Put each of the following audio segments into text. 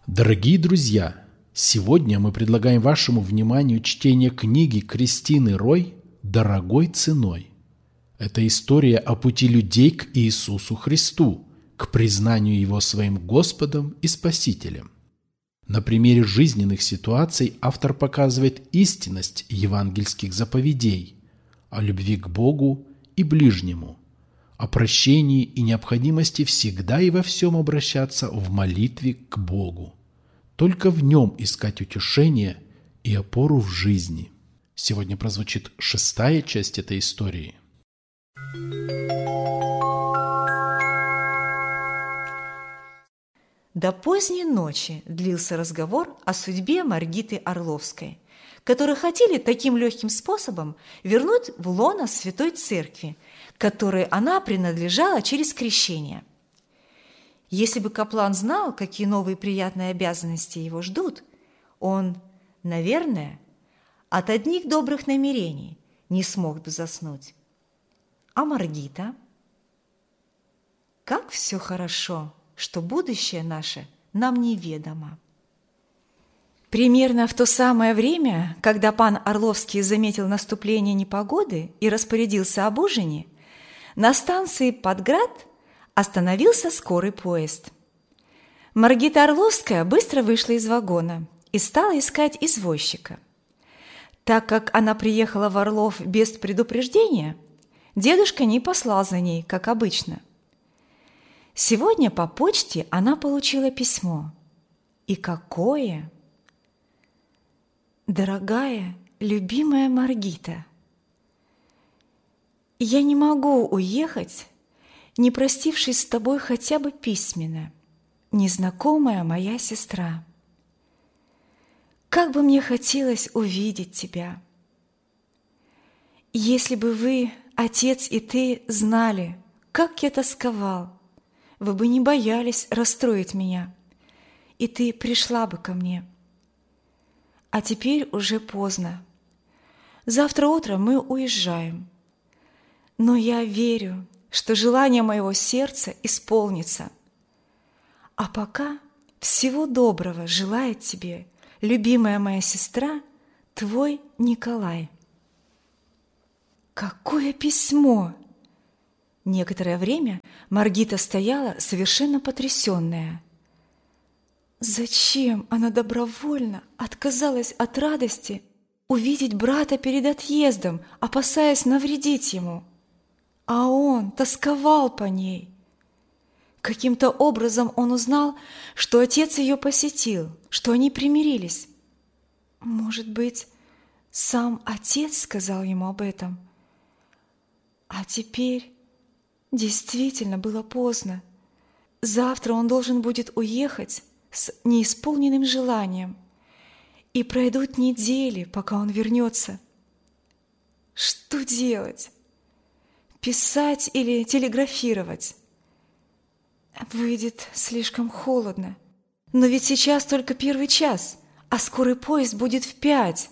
Дорогие друзья, сегодня мы предлагаем вашему вниманию чтение книги Кристины Рой «Дорогой ценой». Это история о пути людей к Иисусу Христу, к признанию Его своим Господом и Спасителем. На примере жизненных ситуаций автор показывает истинность евангельских заповедей о любви к Богу и ближнему, о прощении и необходимости всегда и во всем обращаться в молитве к Богу. Только в Нем искать утешение и опору в жизни. Сегодня прозвучит 6-я часть этой истории. До поздней ночи длился разговор о судьбе Маргиты Орловской, которую хотели таким легким способом вернуть в лоно Святой Церкви, которой она принадлежала через крещение. Если бы каплан знал, какие новые приятные обязанности его ждут, он, наверное, от одних добрых намерений не смог бы заснуть. А Маргита? Как все хорошо, что будущее наше нам неведомо. Примерно в то самое время, когда пан Орловский заметил наступление непогоды и распорядился об ужине, на станции Подград остановился скорый поезд. Маргита Орловская быстро вышла из вагона и стала искать извозчика. Так как она приехала в Орлов без предупреждения, дедушка не послал за ней, как обычно. Сегодня по почте она получила письмо. И какое! Дорогая, любимая Маргита, я не могу уехать, не простившись с тобой хотя бы письменно, незнакомая моя сестра. Как бы мне хотелось увидеть тебя. Если бы вы, отец и ты, знали, как я тосковал, вы бы не боялись расстроить меня, и ты пришла бы ко мне. А теперь уже поздно. Завтра утром мы уезжаем. Но я верю, что желание моего сердца исполнится. А пока всего доброго желает тебе, любимая моя сестра, твой Николай. Какое письмо! Некоторое время Маргита стояла совершенно потрясенная. Зачем она добровольно отказалась от радости увидеть брата перед отъездом, опасаясь навредить ему? А он тосковал по ней. Каким-то образом он узнал, что отец ее посетил, что они примирились. Может быть, сам отец сказал ему об этом? А теперь действительно было поздно. Завтра он должен будет уехать с неисполненным желанием, и пройдут недели, пока он вернется. Что делать? Писать или телеграфировать? Выйдет слишком холодно. Но ведь сейчас только 1 час, а скорый поезд будет в 5.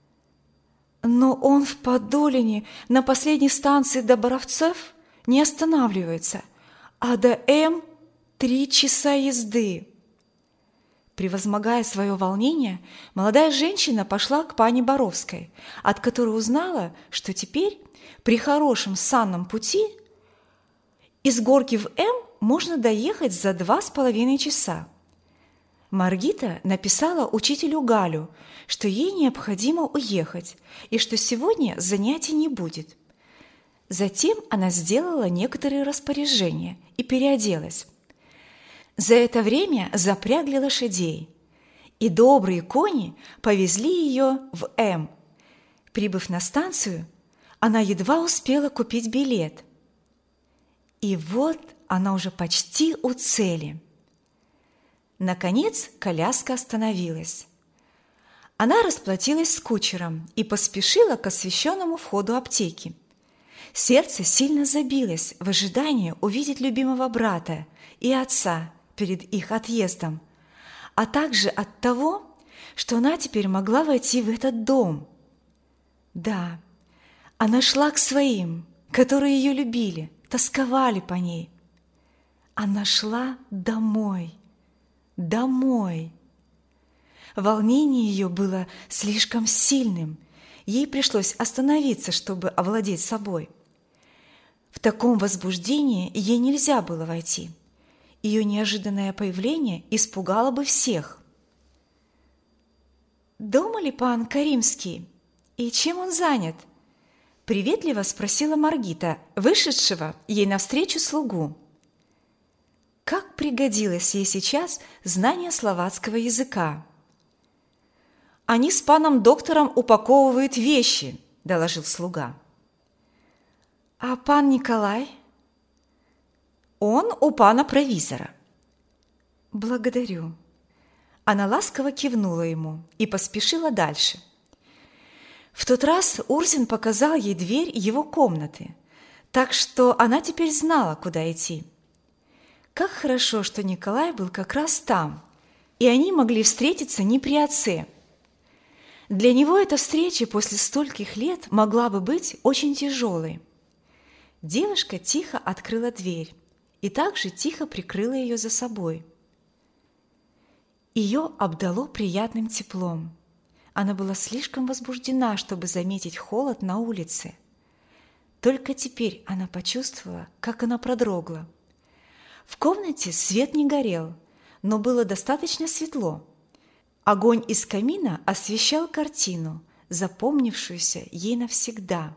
Но он в Подолине на последней станции до Боровцев не останавливается, а до М 3 часа езды. Превозмогая свое волнение, молодая женщина пошла к пане Боровской, от которой узнала, что теперь при хорошем санном пути из Горки в М можно доехать за 2,5 часа. Маргита написала учителю Галю, что ей необходимо уехать и что сегодня занятий не будет. Затем она сделала некоторые распоряжения и переоделась. За это время запрягли лошадей, и добрые кони повезли ее в М. Прибыв на станцию, она едва успела купить билет. И вот она уже почти у цели. Наконец коляска остановилась. Она расплатилась с кучером и поспешила к освещенному входу аптеки. Сердце сильно забилось в ожидании увидеть любимого брата и отца перед их отъездом, а также от того, что она теперь могла войти в этот дом. Да, она шла к своим, которые ее любили, тосковали по ней. Она шла домой, домой. Волнение ее было слишком сильным. Ей пришлось остановиться, чтобы овладеть собой. В таком возбуждении ей нельзя было войти. Ее неожиданное появление испугало бы всех. «Дома ли пан Каримский? И чем он занят?» – приветливо спросила Маргита, вышедшего ей навстречу слугу. Как пригодилось ей сейчас знание словацкого языка. «Они с паном доктором упаковывают вещи», – доложил слуга. «А пан Николай?» «Он у пана провизора». «Благодарю». Она ласково кивнула ему и поспешила дальше. В тот раз Урзин показал ей дверь его комнаты, так что она теперь знала, куда идти. Как хорошо, что Николай был как раз там, и они могли встретиться не при отце. Для него эта встреча после стольких лет могла бы быть очень тяжелой. Девушка тихо открыла дверь и также тихо прикрыла ее за собой. Ее обдало приятным теплом. Она была слишком возбуждена, чтобы заметить холод на улице. Только теперь она почувствовала, как она продрогла. В комнате свет не горел, но было достаточно светло. Огонь из камина освещал картину, запомнившуюся ей навсегда.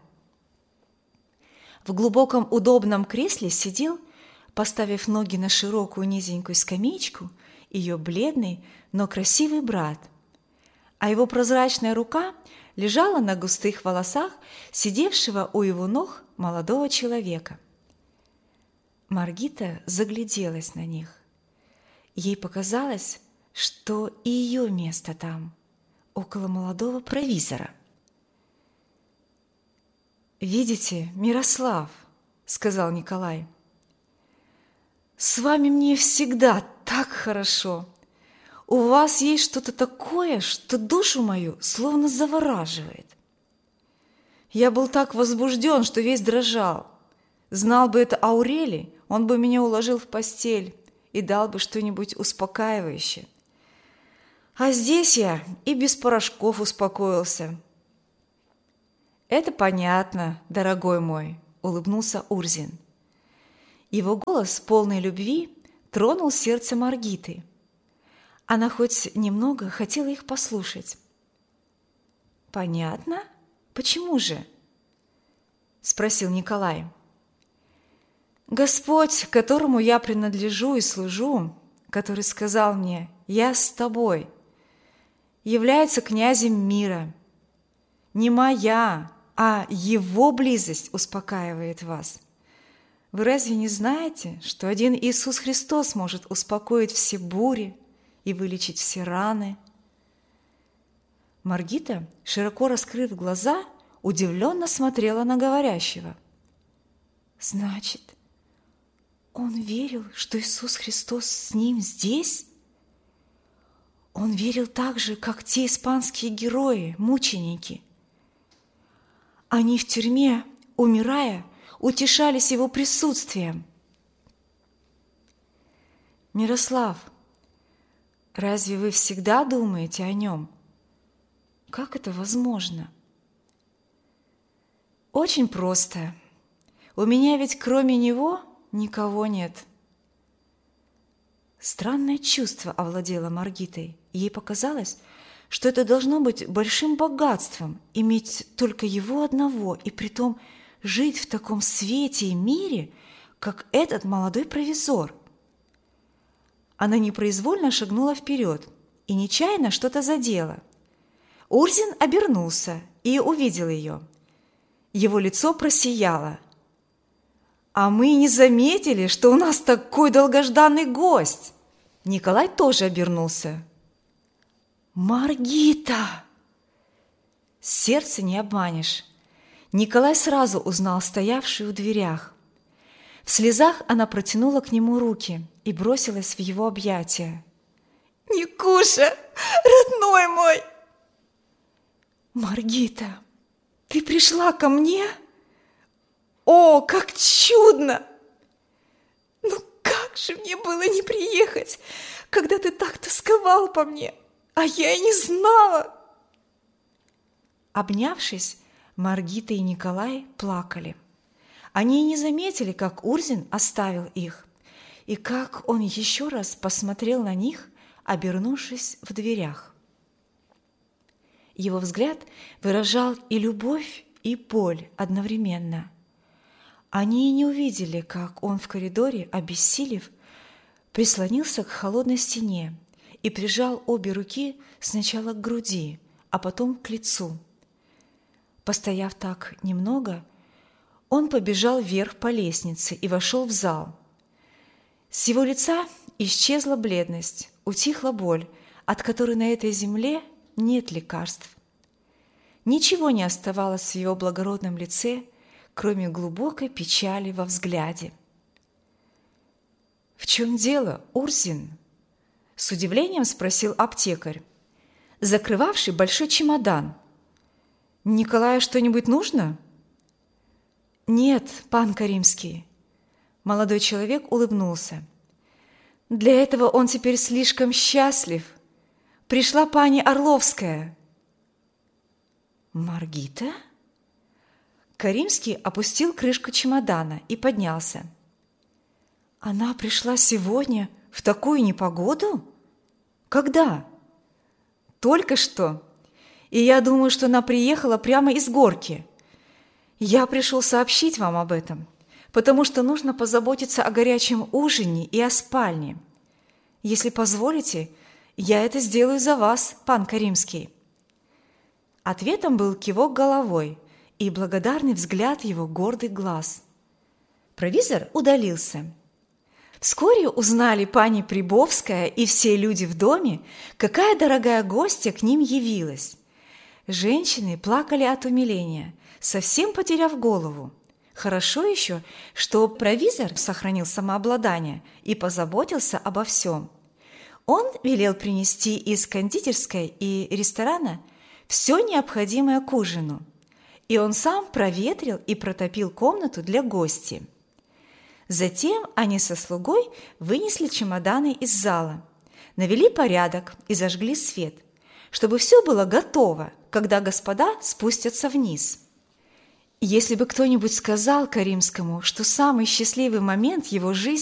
В глубоком удобном кресле сидел, поставив ноги на широкую низенькую скамеечку, ее бледный, но красивый брат, а его прозрачная рука лежала на густых волосах сидевшего у его ног молодого человека. Маргита загляделась на них. Ей показалось, что и ее место там, около молодого провизора. «Видите, Мирослав, — сказал Николай, — с вами мне всегда так хорошо. У вас есть что-то такое, что душу мою словно завораживает. Я был так возбужден, что весь дрожал. Знал бы это Аурелий, он бы меня уложил в постель и дал бы что-нибудь успокаивающее. А здесь я и без порошков успокоился». «Это понятно, дорогой мой», — улыбнулся Урзин. Его голос, полный любви, тронул сердце Маргиты. Она хоть немного хотела их послушать. «Понятно? Почему же?» – спросил Николай. «Господь, которому я принадлежу и служу, который сказал мне: «Я с тобой», является князем мира. Не моя, а его близость успокаивает вас. Вы разве не знаете, что один Иисус Христос может успокоить все бури и вылечить все раны?» Маргита, широко раскрыв глаза, удивленно смотрела на говорящего. «Значит, он верил, что Иисус Христос с ним здесь? Он верил так же, как те испанские герои, мученики. Они в тюрьме, умирая, утешались его присутствием. Мирослав, разве вы всегда думаете о нем? Как это возможно?» «Очень просто. У меня ведь кроме него никого нет». Странное чувство овладело Маргитой. Ей показалось, что это должно быть большим богатством иметь только его одного, и притом жить в таком свете и мире, как этот молодой провизор. Она непроизвольно шагнула вперед и нечаянно что-то задела. Урзин обернулся и увидел ее. Его лицо просияло. «А мы не заметили, что у нас такой долгожданный гость!» Николай тоже обернулся. «Маргита!» Сердце не обманешь. Николай сразу узнал стоявшую в дверях. В слезах она протянула к нему руки и бросилась в его объятия. «Никуша, родной мой!» «Маргита, ты пришла ко мне? О, как чудно! Ну как же мне было не приехать, когда ты так тосковал по мне? А я и не знала!» Обнявшись, Маргита и Николай плакали. Они и не заметили, как Урзин оставил их, и как он еще раз посмотрел на них, обернувшись в дверях. Его взгляд выражал и любовь, и боль одновременно. Они и не увидели, как он в коридоре, обессилев, прислонился к холодной стене и прижал обе руки сначала к груди, а потом к лицу. Постояв так немного, он побежал вверх по лестнице и вошел в зал. С его лица исчезла бледность, утихла боль, от которой на этой земле нет лекарств. Ничего не оставалось в его благородном лице, кроме глубокой печали во взгляде. «В чем дело, Урзин?» – с удивлением спросил аптекарь, закрывавший большой чемодан. «Николаю что-нибудь нужно?» «Нет, пан Каримский». Молодой человек улыбнулся. «Для этого он теперь слишком счастлив. Пришла пани Орловская». «Маргита?» Каримский опустил крышку чемодана и поднялся. «Она пришла сегодня в такую непогоду? Когда?» «Только что. И я думаю, что она приехала прямо из горки. Я пришел сообщить вам об этом, потому что нужно позаботиться о горячем ужине и о спальне. Если позволите, я это сделаю за вас, пан Каримский». Ответом был кивок головой и благодарный взгляд его гордых глаз. Провизор удалился. Вскоре узнали пани Прибовская и все люди в доме, какая дорогая гостья к ним явилась. Женщины плакали от умиления, совсем потеряв голову. Хорошо еще, что провизор сохранил самообладание и позаботился обо всем. Он велел принести из кондитерской и ресторана все необходимое к ужину, и он сам проветрил и протопил комнату для гостей. Затем они со слугой вынесли чемоданы из зала, навели порядок и зажгли свет, чтобы все было готово, когда господа спустятся вниз. Если бы кто-нибудь сказал Каримскому, что самый счастливый момент его жизни